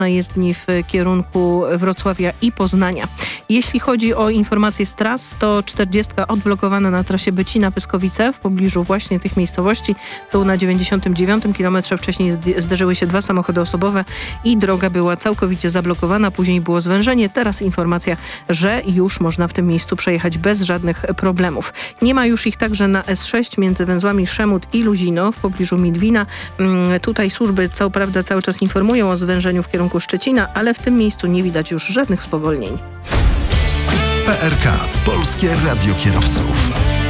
na jezdni w kierunku Wrocławia i Poznania. Jeśli chodzi o informacje z tras, to 40 odblokowana na trasie Bycina-Pyskowice w pobliżu właśnie tych miejscowości. Tu na 99 kilometrze wcześniej zderzyły się dwa samochody osobowe i droga była całkowicie zablokowana. Później było zwężenie. Teraz informacja, że już można w tym miejscu przejechać bez żadnych problemów. Nie ma już ich także na S6 między węzłami Szemut i Luzino w pobliżu Midwina. Tutaj służby co prawda cały czas informują o zwężeniu w kierunku Szczecina, ale w tym miejscu nie widać już żadnych spowolnień. PRK. Polskie Radio Kierowców.